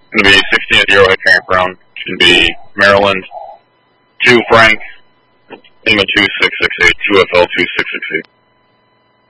Going to be 16 at the Arrowhead Campground. It's going to be Maryland 2 Frank, Lima 2668, 2FL 2668.